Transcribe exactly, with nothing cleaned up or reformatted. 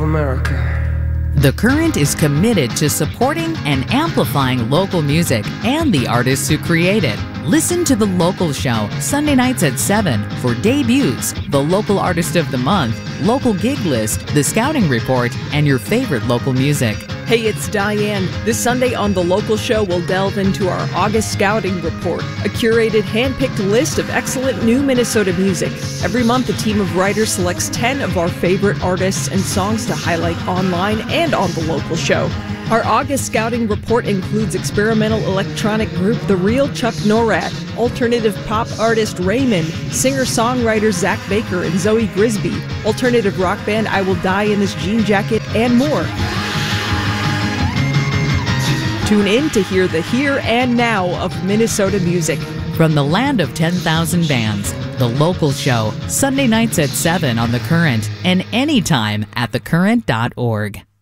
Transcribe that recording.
America. The Current is committed to supporting and amplifying local music and the artists who create it. Listen to The Local Show Sunday nights at seven for debuts, the local artist of the month, local gig list, the scouting report, and your favorite local music. Hey, it's Diane. This Sunday on The Local Show, we'll delve into our August Scouting Report, a curated, hand-picked list of excellent new Minnesota music. Every month, a team of writers selects ten of our favorite artists and songs to highlight online and on The Local Show. Our August Scouting Report includes experimental electronic group The Real Chuck Norad, alternative pop artist Raymond, singer-songwriter Zach Baker and Zoe Grisby, alternative rock band I Will Die in This Jean Jacket, and more. Tune in to hear the here and now of Minnesota music. From the land of ten thousand bands, The Local Show, Sunday nights at seven on The Current, and anytime at the current dot org.